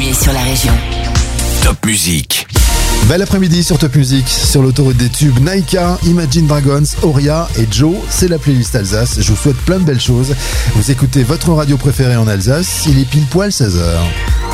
continuer sur la région. Top Musique. Bel après-midi sur Top Music, sur l'autoroute des tubes Naika, Imagine Dragons, Oria et Joe. C'est la playlist Alsace. Je vous souhaite plein de belles choses. Vous écoutez votre radio préférée en Alsace. Il est pile poil 16h.